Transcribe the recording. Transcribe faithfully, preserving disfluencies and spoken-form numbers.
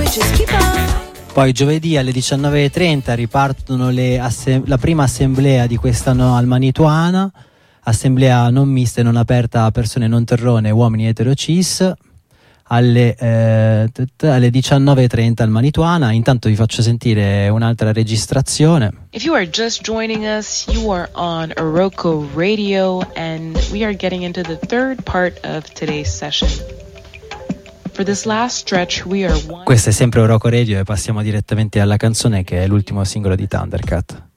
Poi giovedì alle diciannove e trenta ripartono le asse- la prima assemblea di quest'anno al Manituana, assemblea non mista e non aperta a persone non terrone, uomini etero cis, alle, eh, t- t- alle diciannove e trenta al Manituana. Intanto vi faccio sentire un'altra registrazione. If you are just joining us, you are on Oroco Radio and we are getting into the third part of today's session. For this last stretch, we are one... Questo è sempre Oroco Radio e passiamo direttamente alla canzone che è l'ultimo singolo di Thundercat.